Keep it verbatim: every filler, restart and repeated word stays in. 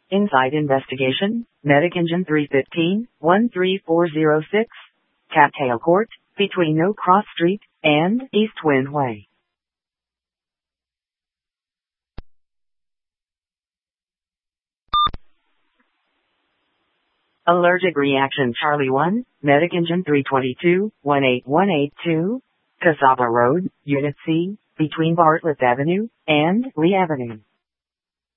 Inside investigation, Medic Engine three fifteen, one three four zero six, Cattail Court, between No Cross Street and East Wind Way. Allergic reaction Charlie one, Medic Engine three twenty-two, one eight one eight two, Casaba Road, Unit C, between Bartlett Avenue and Lee Avenue.